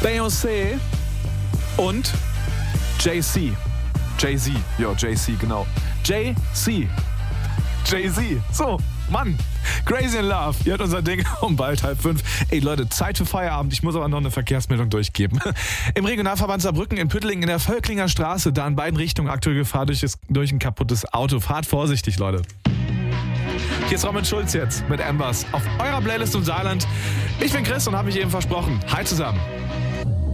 Beyoncé und JC. Jay-Z, ja, JC, genau. Jay-Z. Jay-Z, so, Mann. Crazy in Love, ihr hört unser Ding um bald 4:30. Ey Leute, Zeit für Feierabend. Ich muss aber noch eine Verkehrsmeldung durchgeben. Im Regionalverband Saarbrücken in Püttlingen in der Völklinger Straße, da in beiden Richtungen aktuelle Gefahr durch ein kaputtes Auto. Fahrt vorsichtig, Leute. Hier ist Robin Schulz jetzt mit Embers auf eurer Playlist im Saarland. Ich bin Chris und habe mich eben versprochen. Hi zusammen.